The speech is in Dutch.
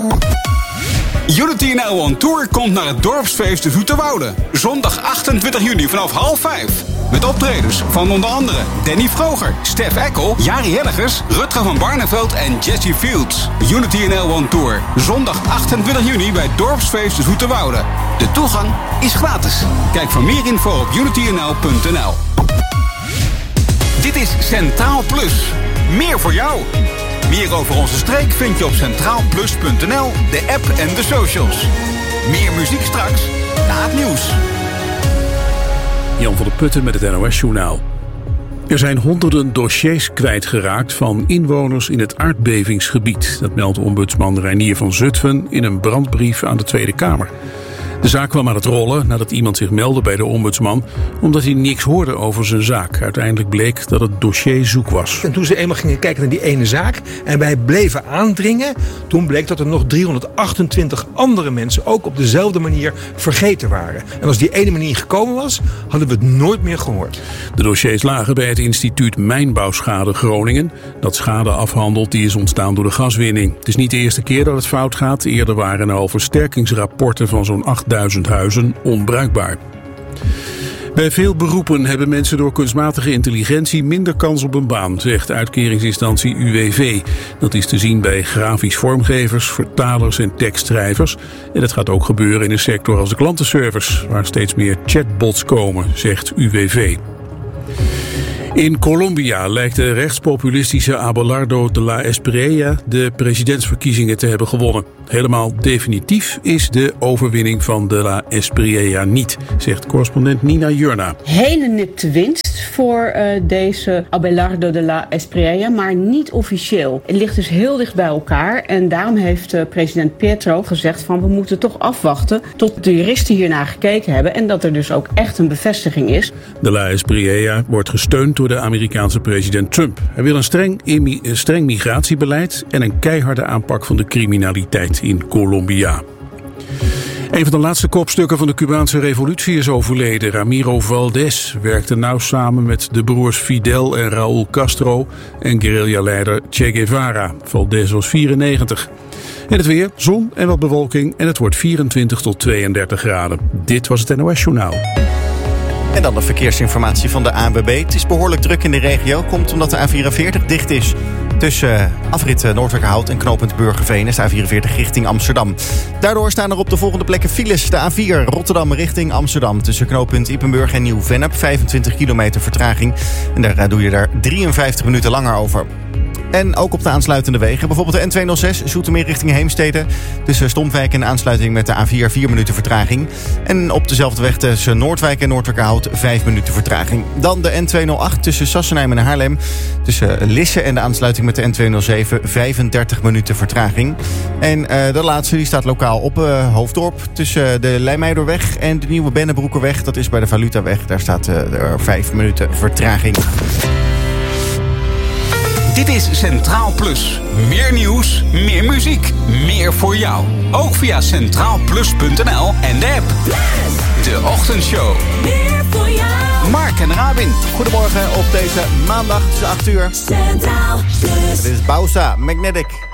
Unity NL on Tour komt naar het dorpsfeest Zoeterwoude. Zondag 28 juni vanaf 4:30. Met optredens van onder andere Danny Vroger, Stef Eckel, Jari Hellegers, Rutger van Barneveld en Jesse Fields. Unity NL on Tour. Zondag 28 juni bij dorpsfeest Zoeterwoude. De toegang is gratis. Kijk voor meer info op unitynl.nl. Dit is Centraal Plus. Meer voor jou. Meer over onze streek vind je op centraalplus.nl, de app en de socials. Meer muziek straks, na het nieuws. Jan van der Putten met het NOS-journaal. Er zijn honderden dossiers kwijtgeraakt van inwoners in het aardbevingsgebied. Dat meldt ombudsman Reinier van Zutphen in een brandbrief aan de Tweede Kamer. De zaak kwam aan het rollen nadat iemand zich meldde bij de ombudsman omdat hij niks hoorde over zijn zaak. Uiteindelijk bleek dat het dossier zoek was. En toen ze eenmaal gingen kijken naar die ene zaak en wij bleven aandringen, toen bleek dat er nog 328 andere mensen ook op dezelfde manier vergeten waren. En als die ene manier gekomen was, hadden we het nooit meer gehoord. De dossiers lagen bij het instituut Mijnbouwschade Groningen, dat schade afhandelt die is ontstaan door de gaswinning. Het is niet de eerste keer dat het fout gaat. Eerder waren er al versterkingsrapporten van zo'n 8000 huizen onbruikbaar. Bij veel beroepen hebben mensen door kunstmatige intelligentie minder kans op een baan, zegt uitkeringsinstantie UWV. Dat is te zien bij grafisch vormgevers, vertalers en tekstschrijvers. En dat gaat ook gebeuren in een sector als de klantenservice, waar steeds meer chatbots komen, zegt UWV. In Colombia lijkt de rechtspopulistische Abelardo de la Espriella de presidentsverkiezingen te hebben gewonnen. Helemaal definitief is de overwinning van de la Espriella niet, zegt correspondent Nina Jurna. Hele nipte winst voor deze Abelardo de la Espriella, maar niet officieel. Het ligt dus heel dicht bij elkaar en daarom heeft president Petro gezegd van we moeten toch afwachten tot de juristen hiernaar gekeken hebben en dat er dus ook echt een bevestiging is. De la Espriella wordt gesteund door de Amerikaanse president Trump. Hij wil een streng migratiebeleid en een keiharde aanpak van de criminaliteit in Colombia. Een van de laatste kopstukken van de Cubaanse revolutie is overleden. Ramiro Valdés werkte nauw samen met de broers Fidel en Raúl Castro en guerrilla-leider Che Guevara. Valdés was 94. En het weer, zon en wat bewolking en het wordt 24 tot 32 graden. Dit was het NOS-journaal. En dan de verkeersinformatie van de ANWB. Het is behoorlijk druk in de regio. Komt omdat de A44 dicht is. Tussen afrit Noordwijkerhout en knooppunt Burgerveen is de A44 richting Amsterdam. Daardoor staan er op de volgende plekken files. De A4 Rotterdam richting Amsterdam. Tussen knooppunt Ippenburg en Nieuw-Vennep. 25 kilometer vertraging. En daar doe je daar 53 minuten langer over. En ook op de aansluitende wegen. Bijvoorbeeld de N206 Zoetermeer richting Heemstede. Tussen Stompwijk en aansluiting met de A4 4 minuten vertraging. En op dezelfde weg tussen Noordwijk en Noordwijkerhout 5 minuten vertraging. Dan de N208 tussen Sassenheim en Haarlem. Tussen Lisse en de aansluiting met de N207 35 minuten vertraging. En de laatste die staat lokaal op Hoofddorp. Tussen de Leijmeiderweg en de Nieuwe Bennebroekerweg. Dat is bij de Valutaweg. Daar staat er 5 minuten vertraging. Dit is Centraal Plus. Meer nieuws, meer muziek, meer voor jou. Ook via centraalplus.nl en de app. De Ochtendshow. Meer voor jou. Mark en Rabin. Goedemorgen op deze maandag tussen 8 uur. Centraal Plus. Dit is Bausa, Magnetic.